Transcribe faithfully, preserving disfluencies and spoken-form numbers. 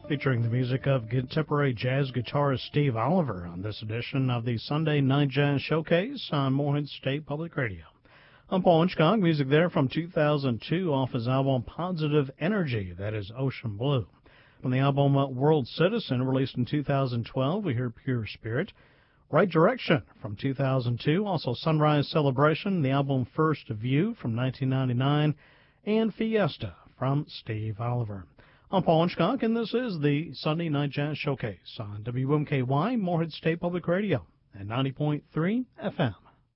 Featuring the music of contemporary jazz guitarist Steve Oliver on this edition of the Sunday Night Jazz Showcase on Morehead State Public Radio. I'm Paul Hitchcock. Music there from two thousand two off his album Positive Energy, that is Ocean Blue. From the album World Citizen, released in two thousand twelve, we hear Pure Spirit. Right Direction from two thousand two, also Sunrise Celebration, the album First View from nineteen ninety-nine, and Fiesta from Steve Oliver. I'm Paul Hitchcock, and this is the Sunday Night Jazz Showcase on W M K Y, Morehead State Public Radio, at ninety point three F M.